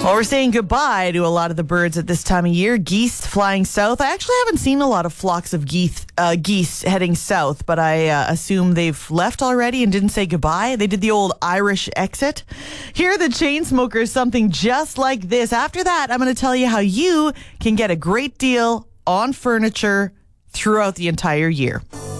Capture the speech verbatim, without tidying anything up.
Well, we're saying goodbye to a lot of the birds at this time of year. Geese flying south. I actually haven't seen a lot of flocks of geese, uh, geese heading south, but I uh, assume they've left already and didn't say goodbye. They did the old Irish exit. Here are the Chainsmokers, something just like this. After that, I'm going to tell you how you can get a great deal on furniture throughout the entire year.